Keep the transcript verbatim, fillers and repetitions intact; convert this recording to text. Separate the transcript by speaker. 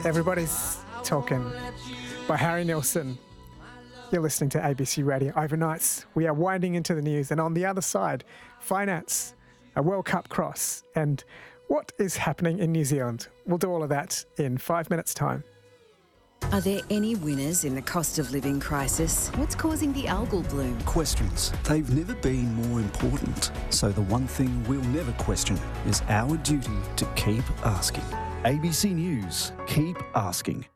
Speaker 1: Everybody's Talking by Harry Nilsson. You're listening to A B C Radio Overnights. We are winding into the news, and on the other side, finance, a World Cup cross, and what is happening in New Zealand. We'll do all of that in five minutes' time.
Speaker 2: Are there any winners in the cost of living crisis? What's causing the algal bloom?
Speaker 3: Questions. They've never been more important. So the one thing we'll never question is our duty to keep asking. A B C News. Keep asking.